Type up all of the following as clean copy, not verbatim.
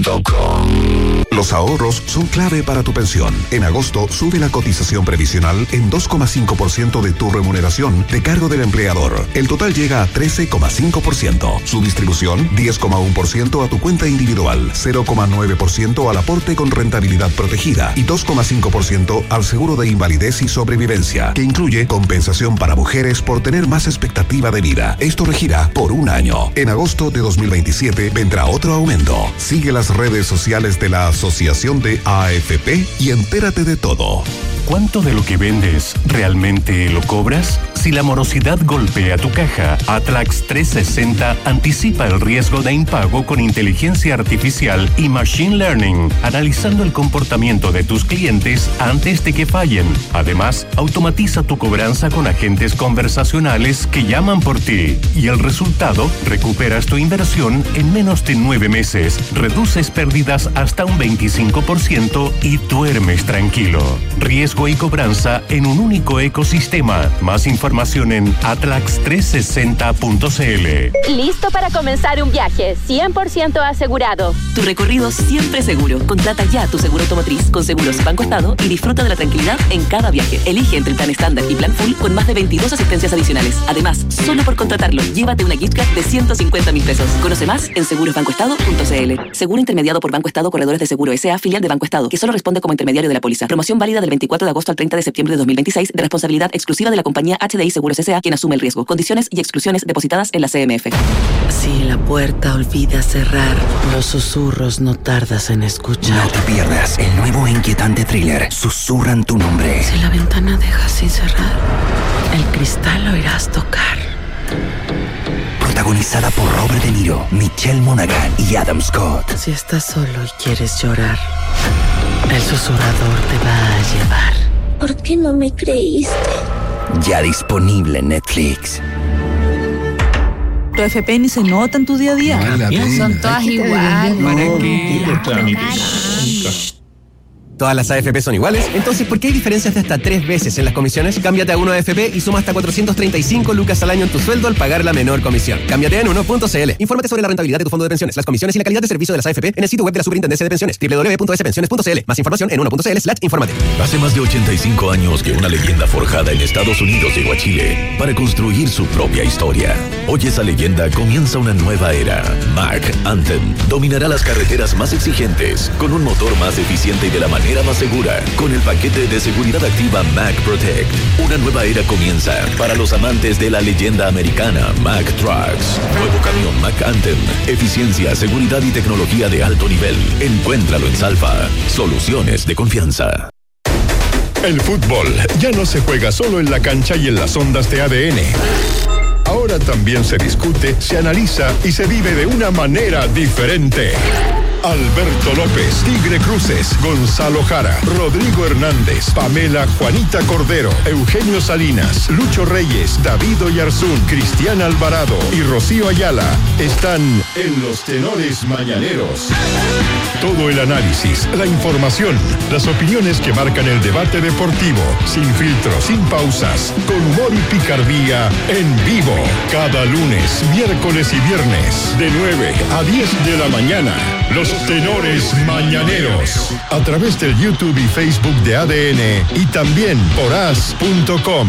AFP.com. Los ahorros son clave para tu pensión. En agosto sube la cotización previsional en 2,5% de tu remuneración de cargo del empleador. El total llega a 13,5%. Su distribución, 10,1% a tu cuenta individual, 0,9% al aporte con rentabilidad protegida y 2,5% al seguro de invalidez y sobrevivencia, que incluye compensación para mujeres por tener más expectativa de vida. Esto regirá por un año. En agosto de 2027 vendrá otro aumento. Sigue las redes sociales de la Asociación de AFP y entérate de todo. ¿Cuánto de lo que vendes realmente lo cobras? Si la morosidad golpea tu caja, Atlax 360 anticipa el riesgo de impago con inteligencia artificial y machine learning, analizando el comportamiento de tus clientes antes de que fallen. Además, automatiza tu cobranza con agentes conversacionales que llaman por ti. Y el resultado, recuperas tu inversión en menos de 9 meses, reduces pérdidas hasta un 25% y duermes tranquilo. Riesgo y cobranza en un único ecosistema. Más información en atlax360.cl. Listo para comenzar un viaje 100% asegurado. Tu recorrido siempre seguro. Contrata ya tu seguro automotriz con Seguros Banco Estado y disfruta de la tranquilidad en cada viaje. Elige entre plan estándar y plan full con más de 22 asistencias adicionales. Además, solo por contratarlo, llévate una gift card de 150.000 pesos. Conoce más en segurosbancoestado.cl. Seguro intermediado por Banco Estado Corredores de Seguro S.A., filial de Banco Estado, que solo responde como intermediario de la póliza. Promoción válida del 24 de agosto al 30 de septiembre de 2026, de responsabilidad exclusiva de la compañía HDI Seguros S.A., quien asume el riesgo. Condiciones y exclusiones depositadas en la CMF. Si la puerta olvida cerrar, los susurros no tardas en escuchar. No te pierdas el nuevo e inquietante thriller Susurran tu nombre. Si la ventana deja sin cerrar, el cristal oirás tocar. Protagonizada por Robert De Niro, Michelle Monaghan y Adam Scott. Si estás solo y quieres llorar, el susurrador te va a llevar. ¿Por qué no me creíste? Ya disponible en Netflix. Tu FP ni se nota en tu día a día. Son todas iguales. ¿Para qué los trámites? ¿Todas las AFP son iguales? Entonces, ¿por qué hay diferencias de hasta 3 veces en las comisiones? Cámbiate a 1AFP y suma hasta 435 lucas al año en tu sueldo al pagar la menor comisión. Cámbiate en 1.cl. Infórmate sobre la rentabilidad de tu fondo de pensiones, las comisiones y la calidad de servicio de las AFP en el sitio web de la Superintendencia de Pensiones, www.spensiones.cl. Más información en 1.cl/infórmate. Hace más de 85 años que una leyenda forjada en Estados Unidos llegó a Chile para construir su propia historia. Hoy esa leyenda comienza una nueva era. Mack Anthem dominará las carreteras más exigentes con un motor más eficiente y de la manera más segura, con el paquete de seguridad activa Mack Protect. Una nueva era comienza para los amantes de la leyenda americana Mack Trucks. Nuevo camión Mack Anthem. Eficiencia, seguridad y tecnología de alto nivel. Encuéntralo en Salfa. Soluciones de confianza. El fútbol ya no se juega solo en la cancha y en las ondas de ADN. Ahora también se discute, se analiza y se vive de una manera diferente. Alberto López, Tigre Cruces, Gonzalo Jara, Rodrigo Hernández, Pamela Juanita Cordero, Eugenio Salinas, Lucho Reyes, David Oyarzún, Cristian Alvarado y Rocío Ayala están en Los Tenores Mañaneros. Todo el análisis, la información, las opiniones que marcan el debate deportivo, sin filtros, sin pausas, con humor y picardía, en vivo, cada lunes, miércoles y viernes, de 9 a 10 de la mañana. Los Tenores Mañaneros, a través del YouTube y Facebook de ADN y también por as.com.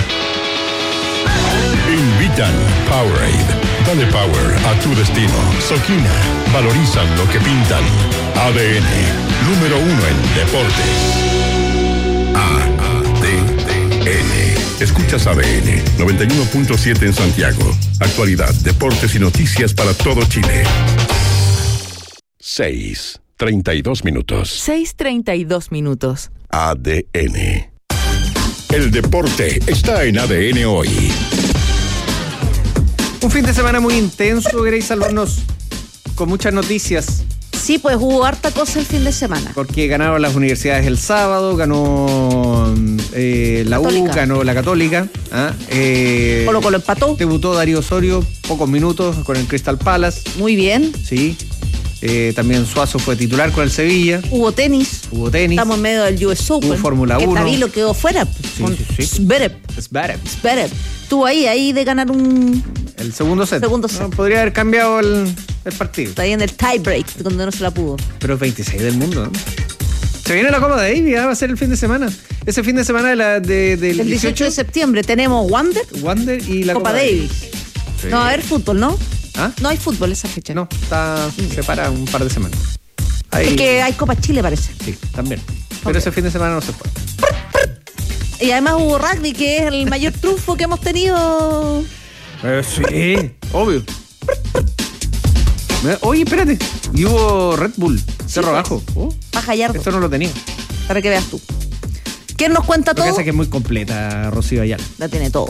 Invitan Powerade. Dale power a tu destino. Soquina. Valorizan lo que pintan. ADN. Número 1 en deportes. ADN. Escuchas ADN 91.7 en Santiago. Actualidad, deportes y noticias para todo Chile. 6:32 minutos. 6:32 minutos. ADN. El deporte está en ADN hoy. Un fin de semana muy intenso, Grace Albornoz, con muchas noticias. Sí, pues hubo harta cosa el fin de semana. Porque ganaron las universidades el sábado, ganó la U, ganó la Católica. Colo-Colo empató. Debutó Darío Osorio, pocos minutos, con el Crystal Palace. Muy bien. Sí. También Suazo fue titular con el Sevilla. Hubo tenis. Estamos en medio del US Open. Hubo Fórmula 1. Que Tabilo quedó fuera. Sí. Zverev. Estuvo ahí de ganar el segundo set. No, podría haber cambiado el partido. Está ahí en el tie break, cuando no se la pudo. Pero 26 del mundo, ¿no? Se viene la Copa Davis, va a ser el fin de semana. Ese fin de semana del el 18 de septiembre tenemos Wander y la Copa Davis. Sí. No va a haber fútbol, ¿no? ¿Ah? No hay fútbol esa fecha. No, se para un par de semanas. Es que hay Copa Chile, parece. Sí, también. Pero ese fin de semana no se puede. Y además hubo rugby, que es el mayor triunfo que hemos tenido. Sí, obvio. Oye, espérate. Y hubo Red Bull, Cerro Abajo. Paja Yardo. Esto no lo tenía. Para que veas tú. ¿Quién nos cuenta todo? Lo que pasa es que es muy completa, Rocío Ayala. La tiene todo.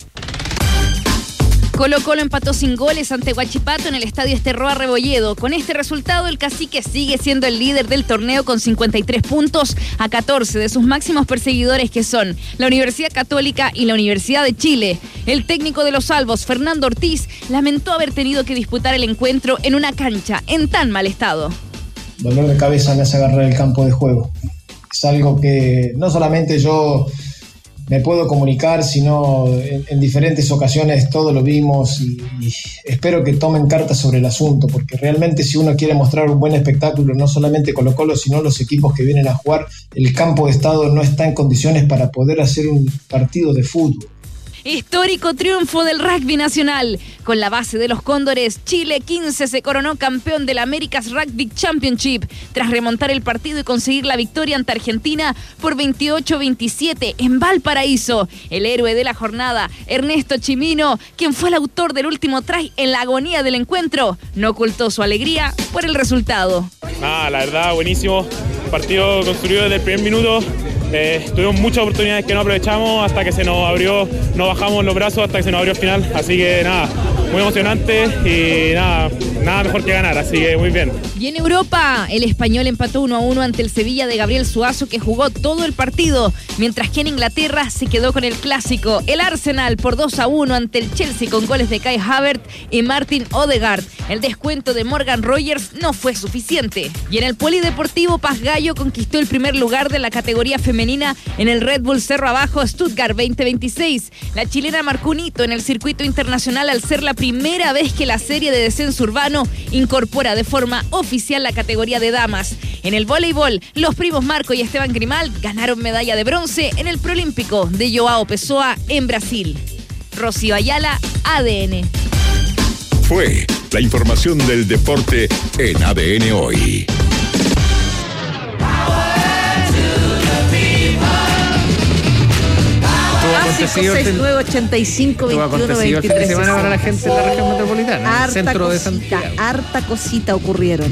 Colo-Colo empató sin goles ante Huachipato en el estadio Esterroa Rebolledo. Con este resultado, el Cacique sigue siendo el líder del torneo con 53 puntos a 14 de sus máximos perseguidores, que son la Universidad Católica y la Universidad de Chile. El técnico de los Albos, Fernando Ortiz, lamentó haber tenido que disputar el encuentro en una cancha en tan mal estado. Dolor de cabeza me hace agarrar el campo de juego. Es algo que no solamente yo me puedo comunicar, sino en diferentes ocasiones todo lo vimos y espero que tomen cartas sobre el asunto, porque realmente si uno quiere mostrar un buen espectáculo, no solamente Colo-Colo, sino los equipos que vienen a jugar, el campo de estado no está en condiciones para poder hacer un partido de fútbol. Histórico triunfo del rugby nacional. Con la base de los Cóndores, Chile 15 se coronó campeón del America's Rugby Championship tras remontar el partido y conseguir la victoria ante Argentina por 28-27 en Valparaíso. El héroe de la jornada, Ernesto Chimino, quien fue el autor del último try en la agonía del encuentro, no ocultó su alegría por el resultado. La verdad, buenísimo. Partido construido desde el primer minuto. Tuvimos muchas oportunidades que no aprovechamos hasta que se nos abrió, no bajamos los brazos hasta que se nos abrió el final, así que nada, muy emocionante y nada mejor que ganar, así que muy bien. Y en Europa, el Español empató 1-1 ante el Sevilla de Gabriel Suazo, que jugó todo el partido, mientras que en Inglaterra se quedó con el clásico. El Arsenal por 2-1 ante el Chelsea con goles de Kai Havertz y Martin Odegaard. El descuento de Morgan Rogers no fue suficiente. Y en el Polideportivo, Paz Gallo conquistó el primer lugar de la categoría femenina en el Red Bull Cerro Abajo Stuttgart 2026. La chilena marcó un hito en el circuito internacional al ser la primera vez que la serie de descenso urbano incorpora de forma oficial la categoría de damas. En el voleibol, los primos Marco y Esteban Grimal ganaron medalla de bronce en el Proolímpico de Joao Pessoa en Brasil. Rocío Ayala, ADN. Fue la información del deporte en ADN Hoy. Clásico 6985-21-23. Se van a ver a la gente en la región metropolitana, en el centro de Santiago. Harta cosita ocurrieron.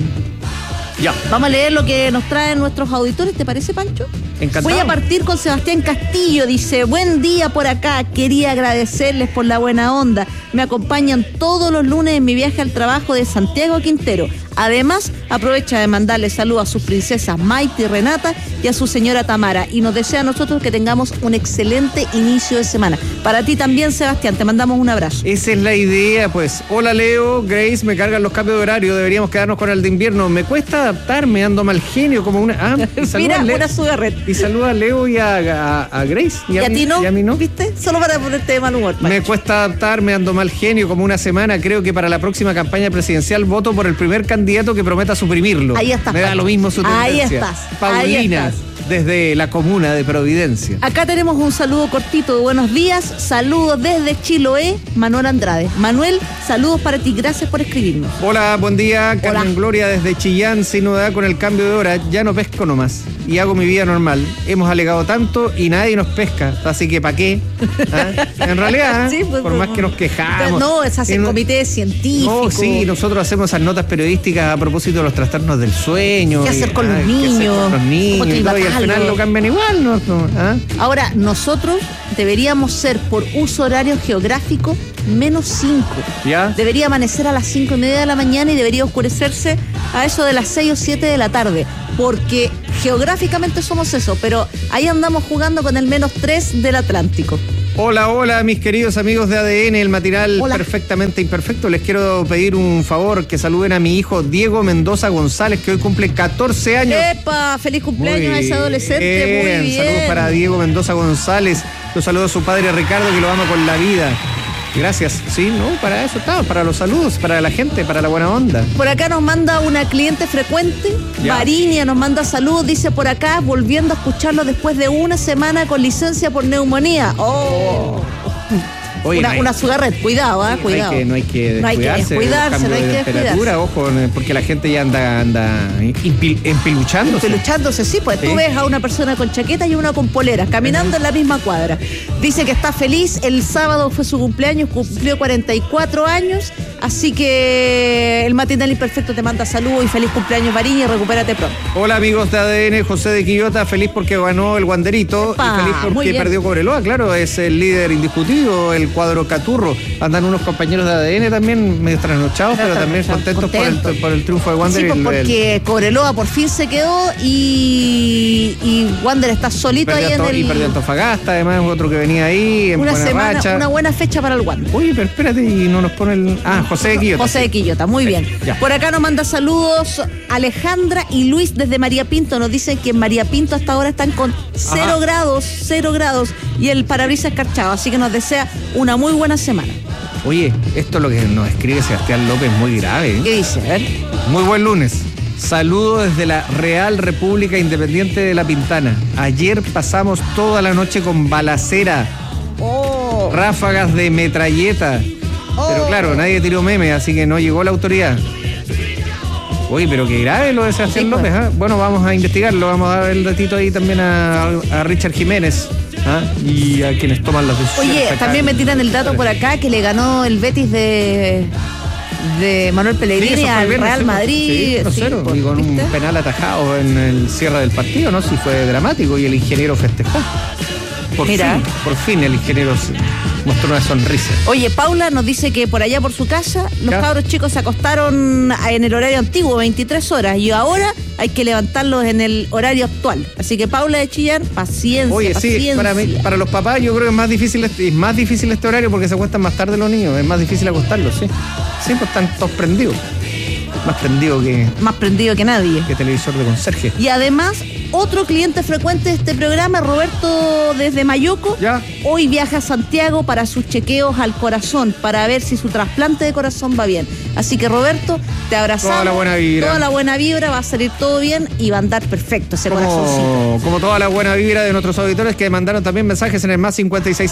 Ya. Vamos a leer lo que nos traen nuestros auditores, ¿te parece, Pancho? Encantado. Voy a partir con Sebastián Castillo, dice: buen día por acá, quería agradecerles por la buena onda. Me acompañan todos los lunes en mi viaje al trabajo de Santiago a Quintero. Además, aprovecha de mandarle saludos a sus princesas Maite y Renata y a su señora Tamara, y nos desea a nosotros que tengamos un excelente inicio de semana. Para ti también, Sebastián, te mandamos un abrazo. Esa es la idea, pues. Hola, Leo, Grace, me cargan los cambios de horario, deberíamos quedarnos con el de invierno. Me cuesta adaptarme, ando mal genio como una... Mira, una cigarreta. Y saluda a Leo y a Grace. ¿Y a ti no? ¿Y a mí no? ¿Viste? Solo para ponerte de mal humor, Pancho. Me cuesta adaptarme, ando mal genio como una semana. Creo que para la próxima campaña presidencial voto por el primer candidato que prometa suprimirlo. Ahí estás. Me da lo mismo su tendencia. Ahí estás. Paulina, ahí estás. Desde la comuna de Providencia. Acá tenemos un saludo cortito de buenos días. Saludos desde Chiloé, Manuel Andrade. Manuel, saludos para ti. Gracias por escribirnos. Hola, buen día. Carmen Hola. Gloria desde Chillán, sin novedad con el cambio de hora. Ya no pesco nomás y hago mi vida normal. Hemos alegado tanto y nadie nos pesca. Así que ¿para qué? ¿Ah? En realidad, sí, pues, por más que nos quejamos. No, es hacer comité científico. No, sí, nosotros hacemos esas notas periodísticas a propósito de los trastornos del sueño. ¿Qué hacer con los niños? Y al final lo cambian igual, ¿no? ¿Ah? Ahora, nosotros deberíamos ser, por uso horario geográfico, -5. ¿Ya? Debería amanecer a las 5:30 de la mañana y debería oscurecerse a eso de las 6 o 7 de la tarde. Porque geográficamente somos eso, pero ahí andamos jugando con el -3 del Atlántico. Hola, mis queridos amigos de ADN, el matinal Hola. Perfectamente Imperfecto. Les quiero pedir un favor, que saluden a mi hijo Diego Mendoza González, que hoy cumple 14 años. ¡Epa! ¡Feliz cumpleaños a ese adolescente! Muy bien. Saludos para Diego Mendoza González. Los saludo a su padre Ricardo, que lo ama con la vida. Gracias. Sí, no, para eso estaba, para los saludos, para la gente, para la buena onda. Por acá nos manda una cliente frecuente, Ya. Varinia, nos manda saludos, dice por acá, volviendo a escucharlo después de una semana con licencia por neumonía. Oye, una Sugarret, cuidado, cuidado. No hay que descuidarse. No hay que temperatura, ojo, porque la gente ya anda empiluchándose. Empiluchándose, sí, pues tú ves a una persona con chaqueta y una con polera, caminando en la misma cuadra. Dice que está feliz, el sábado fue su cumpleaños, cumplió 44 años, así que el Matinal Imperfecto te manda saludos y feliz cumpleaños, Variña, y recupérate pronto. Hola amigos de ADN, José de Quillota, feliz porque ganó el Wanderito y feliz porque perdió Cobreloa, claro, es el líder indiscutido, el cuadro Caturro. Andan unos compañeros de ADN también medio trasnochados, pero también contentos por el triunfo de Wander. Sí, pues porque Cobreloa por fin se quedó y Wander está solito ahí en el... Y perdió Antofagasta, además otro que venía ahí en una buena semana, racha. Una buena fecha para el Wander. Uy, pero espérate, y no nos pone el... José de Quillota. José de Quillota, muy bien. Ya. Por acá nos manda saludos Alejandra y Luis desde María Pinto. Nos dicen que en María Pinto hasta ahora están con 0 grados y el parabrisas escarchado, así que nos desea una muy buena semana. Oye, esto es lo que nos escribe Sebastián López, muy grave. ¿Qué dice? A ver. Muy buen lunes. Saludo desde la Real República Independiente de La Pintana. Ayer pasamos toda la noche con balacera, ráfagas de metralleta. Pero claro, nadie tiró meme, así que no llegó la autoridad. Oye, pero qué grave lo de Sebastián López, ¿eh? Bueno, vamos a investigarlo, vamos a dar el datito ahí también a Richard Jiménez. Y a quienes toman las decisiones. Oye, también me tiran el dato por acá que le ganó el Betis de Manuel Pellegrini al Real Madrid. Sí, 0-0, y con un penal atajado en el cierre del partido, ¿no? Sí, fue dramático y el ingeniero festejó. Por fin el ingeniero mostró una sonrisa. Oye, Paula nos dice que por allá por su casa los cabros chicos se acostaron en el horario antiguo, 23 horas, y ahora hay que levantarlos en el horario actual. Así que Paula de Chillán, paciencia. Oye, sí, para los papás yo creo que es más difícil este horario porque se acuestan más tarde los niños, es más difícil acostarlos, sí. Sí, pues están todos prendidos. Más prendido que nadie. Que televisor de conserje. Y además, otro cliente frecuente de este programa, Roberto desde Mayoco, hoy viaja a Santiago para sus chequeos al corazón, para ver si su trasplante de corazón va bien. Así que Roberto, te abrazamos. Toda la buena vibra, va a salir todo bien y va a andar perfecto ese corazoncito. Como toda la buena vibra de nuestros auditores que mandaron también mensajes en el más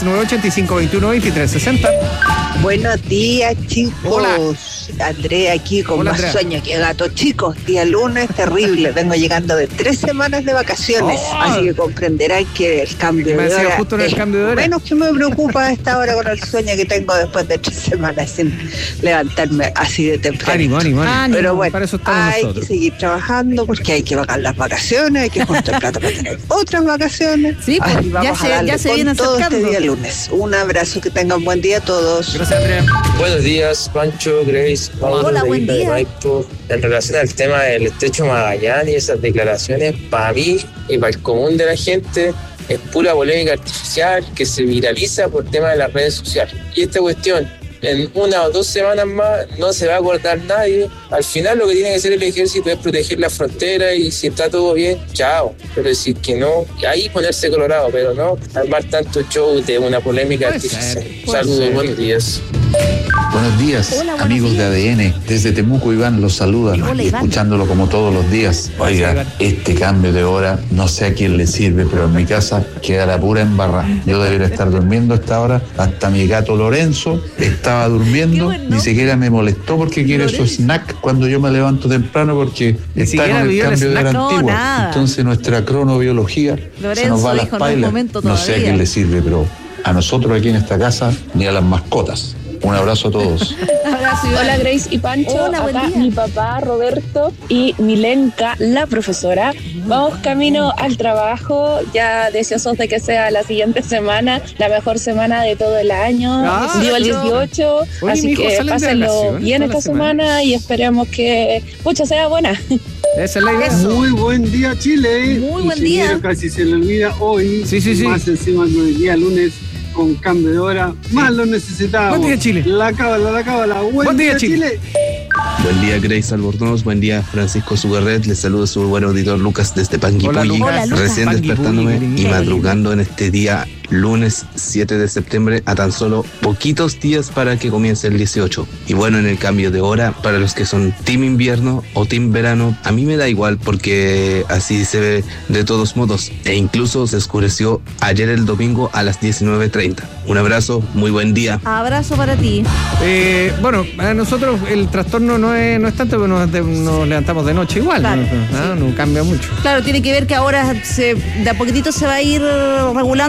56985212360. Buenos días, chicos. Hola. Andrea aquí con más sueño que gato. Chicos, día lunes terrible. Vengo llegando de 3 semanas de vacaciones. Así que comprenderán que el cambio de hora justo en el cambio de hora. Menos que me preocupa a esta hora con el sueño que tengo después de 3 semanas sin levantarme así de temprano. Ánimo. Pero bueno, para eso estamos hay nosotros. que seguir trabajando porque hay que pagar las vacaciones, hay que juntar plata para tener otras vacaciones. Sí, pues, así vamos a darle ya se con viene todo acercando. este día lunes. Un abrazo, que tengan buen día a todos. Gracias, Andrea. Buenos días, Pancho, Grace. Hola, buen día. En relación al tema del estrecho Magallanes y esas declaraciones, para mí y para el común de la gente, es pura polémica artificial que se viraliza por tema de las redes sociales. Y esta cuestión, en 1 o 2 semanas más, no se va a acordar nadie. Al final lo que tiene que hacer el ejército es proteger la frontera y si está todo bien, chao. Pero decir que no, ahí ponerse colorado, pero no armar tanto show de una polémica artificial. Saludos, buenos días. Buenos días, amigos de ADN. Desde Temuco, Iván los saluda, y escuchándolo como todos los días. Oiga, este cambio de hora, no sé a quién le sirve, pero en mi casa queda la pura embarrada. Yo debería estar durmiendo a esta hora. Hasta mi gato Lorenzo estaba durmiendo, ni siquiera me molestó porque quiere su snack cuando yo me levanto temprano porque está con el cambio de hora antiguo. Entonces nuestra cronobiología se nos va a las pailas. No sé a quién le sirve, pero a nosotros aquí en esta casa ni a las mascotas. Un abrazo a todos. Hola Grace y Pancho, acá mi papá Roberto y Milenka, la profesora. Vamos camino al trabajo, ya deseosos de que sea la siguiente semana, la mejor semana de todo el año. Vivo el 18, Oye, así que pásenlo bien esta semana y esperemos que sea buena. Esa es la idea. Muy buen día, Chile. Muy buen día. Casi se le olvida hoy. Sí. Más encima que hoy día lunes con cambio de hora. Más lo necesitábamos. Buen día, Chile. La cábala. Buen día, Chile. Buen día, Grace Albornoz. Buen día, Francisco Sugarret. Les saludo a su buen auditor Lucas desde Panguipulli. Hola, Lucas. Recién despertándome y madrugando en este día lunes 7 de septiembre, a tan solo poquitos días para que comience el 18. Y bueno, en el cambio de hora, para los que son team invierno o team verano, a mí me da igual porque así se ve de todos modos, e incluso se oscureció ayer el domingo a las 19:30. Un abrazo, muy buen día. Abrazo para ti. Bueno, a nosotros el trastorno no es tanto, pero nos levantamos de noche igual, claro, no cambia mucho. Claro, tiene que ver que ahora de a poquitito se va a ir regulando